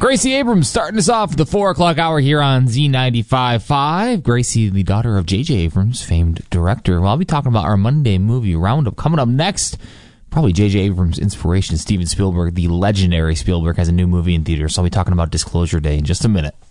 Gracie Abrams starting us off the 4 o'clock hour here on Z95.5. Gracie, the daughter of J.J. Abrams, famed director. Well, I'll be talking about our Monday movie roundup. Coming up next, probably J.J. Abrams' inspiration, Steven Spielberg. The legendary Spielberg has a new movie in theaters, so I'll be talking about Disclosure Day in just a minute.